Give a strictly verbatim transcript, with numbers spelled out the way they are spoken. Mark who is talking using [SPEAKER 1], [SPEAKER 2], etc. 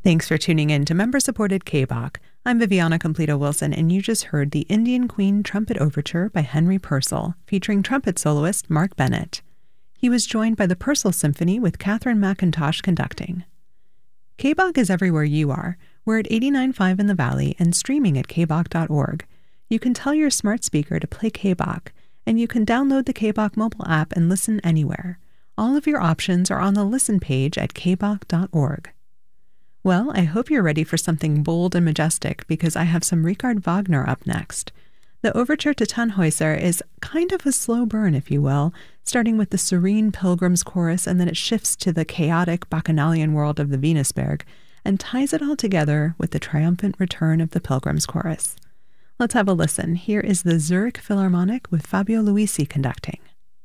[SPEAKER 1] Thanks for tuning in to member-supported K B O C. I'm Viviana Completo-Wilson, and you just heard the Indian Queen Trumpet Overture by Henry Purcell, featuring trumpet soloist Mark Bennett. He was joined by the Purcell Symphony with Catherine McIntosh conducting. K B O C is everywhere you are. We're at eighty-nine point five in the Valley and streaming at k b o c dot org. You can tell your smart speaker to play K B O C, and you can download the K B O C mobile app and listen anywhere. All of your options are on the Listen page at k b o c dot org. Well, I hope you're ready for something bold and majestic, because I have some Richard Wagner up next. The Overture to Tannhäuser is kind of a slow burn, if you will, starting with the serene Pilgrim's chorus, and then it shifts to the chaotic Bacchanalian world of the Venusberg, and ties it all together with the triumphant return of the Pilgrim's chorus. Let's have a listen. Here is the Zurich Philharmonic with Fabio Luisi conducting.